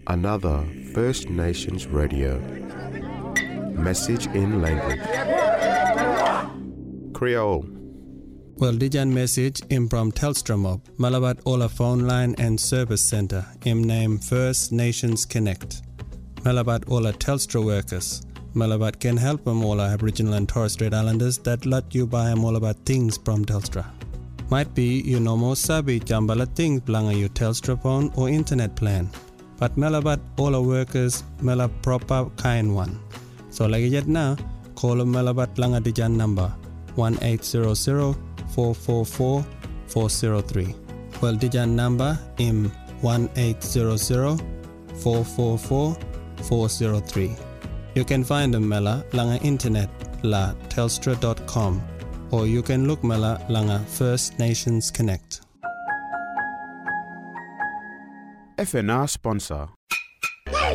another First Nations radio. Message in language. Creole. Well, dijan message im from Telstra Mob, Malabat Ola phone line and service center, im name First Nations Connect. Malabat Ola Telstra workers. Malabat can help Ola Aboriginal and Torres Strait Islanders that let you buy all about things from Telstra. Might be you no more sabi jambala things belanga your Telstra phone or internet plan. But Malabat Ola workers mela proper kind one. So like yet now, call Malabat langa dijan number 1-800-444-403. Well, dijan number im 1-800-444-403. You can find them mela langa internet la telstra.com or you can look mela langa First Nations Connect. FNR sponsor